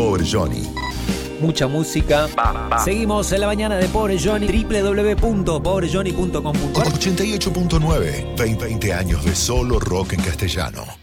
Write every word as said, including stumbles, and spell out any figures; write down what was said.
Pobre Johnny. Mucha música. Seguimos en la mañana de Pobre Johnny. doble u doble u doble u punto pobre johnny punto com punto a r. ochenta y ocho punto nueve. veinte años de solo rock en castellano.